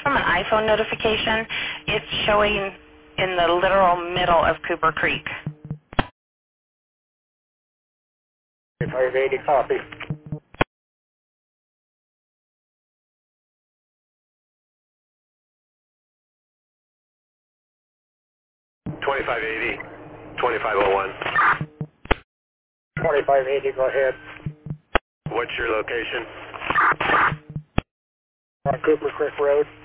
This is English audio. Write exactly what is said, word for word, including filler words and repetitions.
from an iPhone notification. It's showing in the literal middle of Cooper Creek. five eighty, copy. twenty-five eighty, twenty-five oh one. twenty-five eighty, go ahead. What's your location? On Cooper Creek Road.